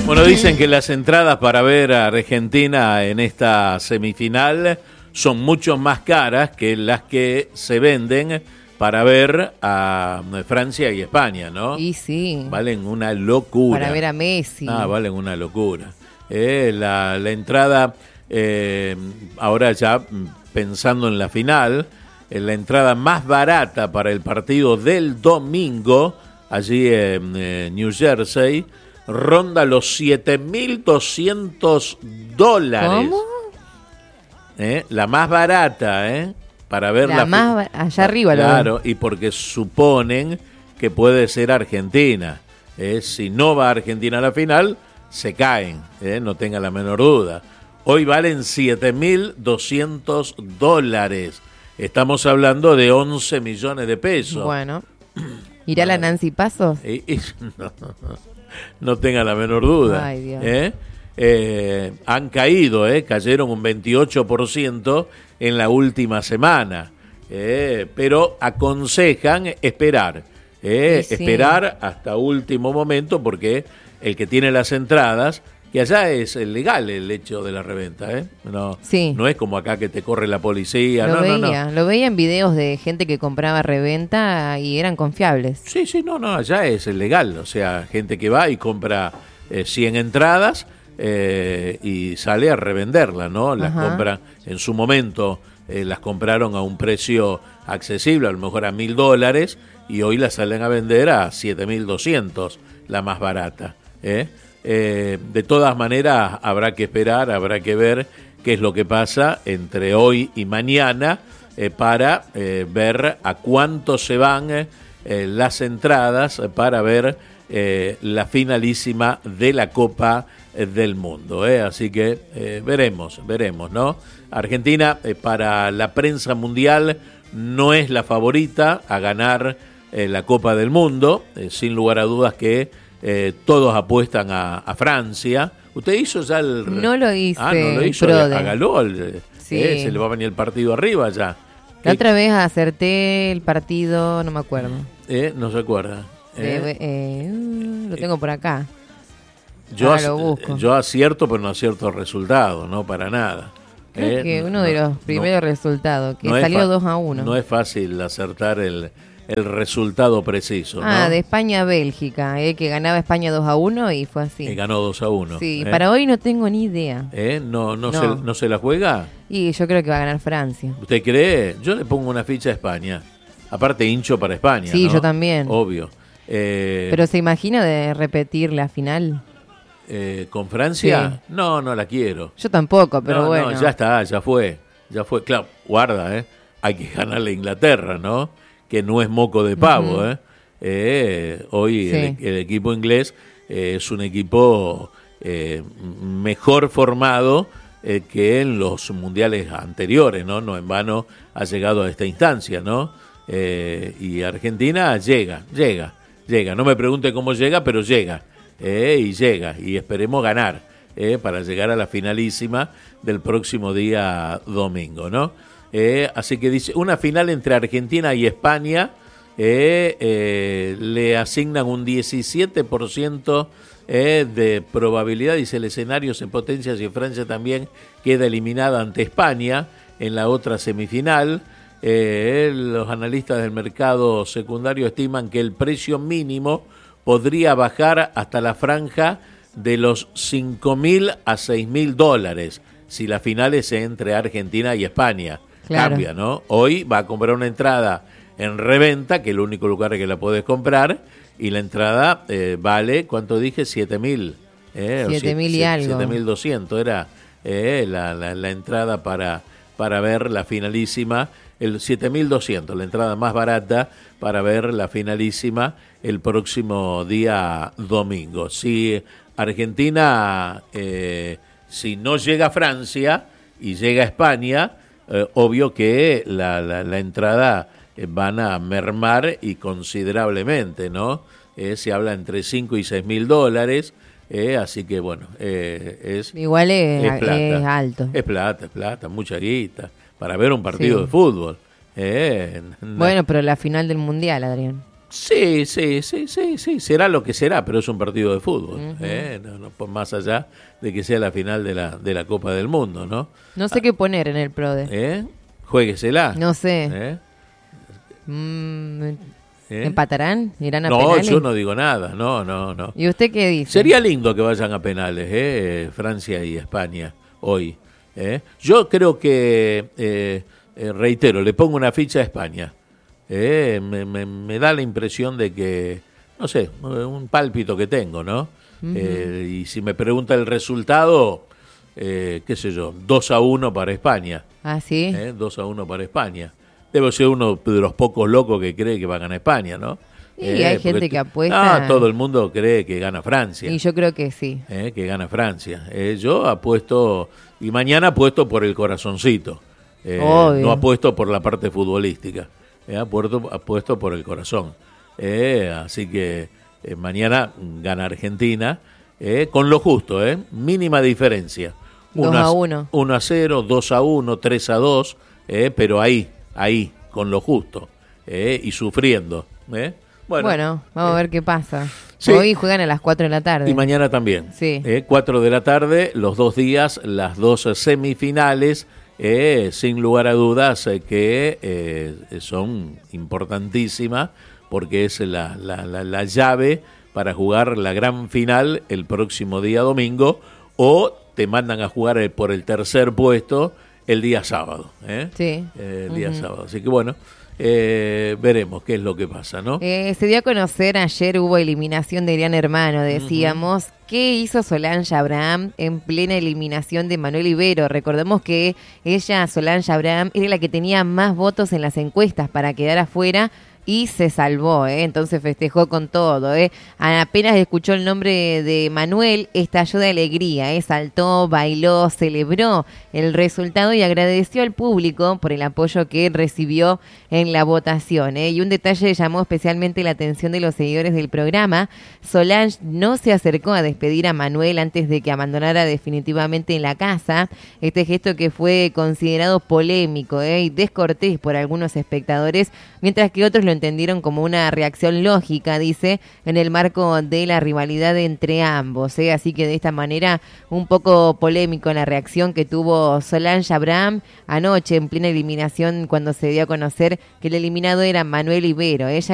Bueno, dicen que las entradas para ver a Argentina en esta semifinal son mucho más caras que las que se venden para ver a Francia y España, ¿no? Y sí. Valen una locura. Para ver a Messi. Valen una locura. La entrada, ahora ya pensando en la final, la entrada más barata para el partido del domingo, allí en New Jersey, ronda los $7.200. ¿Cómo? La más barata, para ver la más allá arriba. Claro, y porque suponen que puede ser Argentina. Si no va Argentina a la final, se caen, no tenga la menor duda. Hoy valen $7.200. Estamos hablando de 11 millones de pesos. Bueno, ¿irá la Nancy Pasos? No tenga la menor duda. Ay, Dios. Han caído, cayeron un 28% en la última semana, pero aconsejan esperar, Sí. esperar hasta último momento, porque el que tiene las entradas, que allá es legal el hecho de la reventa, no, Sí. no es como acá que te corre la policía. Lo No. veía en videos de gente que compraba reventa y eran confiables. Sí, no, allá es legal, o sea, gente que va y compra 100 entradas y sale a revenderla, ¿no? Las Ajá. compra en su momento, las compraron a un precio accesible, a lo mejor a $1.000, y hoy las salen a vender a 7.200, la más barata. De todas maneras, habrá que esperar, habrá que ver qué es lo que pasa entre hoy y mañana para ver a cuánto se van las entradas para ver la finalísima de la Copa del Mundo. Así que veremos, ¿no? Argentina, para la prensa mundial, no es la favorita a ganar la Copa del Mundo, sin lugar a dudas que todos apuestan a Francia. ¿Usted hizo ya el...? No lo hice. No lo hizo, hágalo. Sí. Se le va a venir el partido arriba ya. La otra vez acerté el partido, no me acuerdo. No se acuerda. Lo tengo por acá. Lo busco. Yo acierto, pero no acierto el resultado, no para nada. Creo que uno de los primeros resultados, que salió 2-1. No es fácil acertar el resultado preciso, ¿no? De España a Bélgica, que ganaba España 2-1 y fue así. Ganó 2-1. Sí, para hoy no tengo ni idea. ¿No se la juega? Y yo creo que va a ganar Francia. ¿Usted cree? Yo le pongo una ficha a España. Aparte, hincho para España, sí, ¿no? Yo también. Obvio. ¿Pero se imagina de repetir la final? ¿Con Francia? Sí. No la quiero. Yo tampoco, pero bueno. No, ya está, ya fue. Claro, guarda, hay que ganarle a Inglaterra, ¿no? Que no es moco de pavo, Uh-huh. Hoy Sí. el equipo inglés es un equipo mejor formado que en los mundiales anteriores, ¿no? No en vano ha llegado a esta instancia, ¿no? Y Argentina llega. No me pregunte cómo llega, pero llega. Y llega, y esperemos ganar para llegar a la finalísima del próximo día domingo, ¿no? Así que dice, una final entre Argentina y España, le asignan un 17% de probabilidad, dice, el escenario se potencia si Francia también queda eliminada ante España en la otra semifinal. Los analistas del mercado secundario estiman que el precio mínimo podría bajar hasta la franja de los $5.000 a $6.000 si la final es entre Argentina y España. Claro. Cambia, ¿no? Hoy va a comprar una entrada en reventa, que es el único lugar que la puedes comprar, y la entrada vale, ¿cuánto dije? 7.000. 7.000 y algo. 7.200 era la entrada para ver la finalísima, el 7.200, la entrada más barata para ver la finalísima el próximo día domingo. Si Argentina, si no llega a Francia y llega a España, obvio que la entrada van a mermar y considerablemente, ¿no? Se habla entre 5 y 6.000 dólares, así que bueno, igual es plata, es alto. Es plata, mucha guita, para ver un partido de fútbol. Bueno, pero la final del Mundial, Adrián. Sí, será lo que será, pero es un partido de fútbol, no, por más allá de que sea la final de la Copa del Mundo, ¿no? No sé qué poner en el PRODE. Juéguesela. No sé. ¿Empatarán? ¿Irán a no, penales? yo no digo nada, no. ¿Y usted qué dice? Sería lindo que vayan a penales, Francia y España hoy. Yo creo que, reitero, le pongo una ficha a España. Me da la impresión de que, no sé, un pálpito que tengo, ¿no? Y si me pregunta el resultado, qué sé yo, 2-1 para España. Ah, ¿sí? 2-1 para España. Debo ser uno de los pocos locos que cree que va a ganar España, ¿no? Y hay gente que apuesta. Ah, todo el mundo cree que gana Francia. Y yo creo que sí. Que gana Francia. Yo apuesto, y mañana apuesto por el corazoncito. No apuesto por la parte futbolística. Apuesto por el corazón. Así que mañana gana Argentina con lo justo, mínima diferencia. 2-1. 1-0, 2-1, 3-2, pero ahí, con lo justo, y sufriendo. Bueno, vamos a ver qué pasa. Sí. Hoy juegan a las 4 de la tarde. Y mañana también. Sí. 4 de la tarde, los 2 días, las 2 semifinales, sin lugar a dudas que son importantísimas, porque es la llave para jugar la gran final el próximo día domingo, o te mandan a jugar por el tercer puesto el día sábado. Sí. El día sábado. Así que bueno, veremos qué es lo que pasa, ¿no? Se dio a conocer ayer, hubo eliminación de Gran Hermano, decíamos. ¿Qué hizo Solange Abraham en plena eliminación de Manuel Ibero? Recordemos que ella, Solange Abraham, era la que tenía más votos en las encuestas para quedar afuera, y se salvó, entonces festejó con todo. Apenas escuchó el nombre de Manuel, estalló de alegría, saltó, bailó, celebró el resultado y agradeció al público por el apoyo que recibió en la votación. Y un detalle llamó especialmente la atención de los seguidores del programa. Solange no se acercó a despedir a Manuel antes de que abandonara definitivamente la casa. Este gesto que fue considerado polémico y descortés por algunos espectadores, mientras que otros lo entendieron como una reacción lógica, dice, en el marco de la rivalidad entre ambos. Así que de esta manera, un poco polémico la reacción que tuvo Solange Abraham anoche en plena eliminación, cuando se dio a conocer que el eliminado era Manuel Ibero. Ella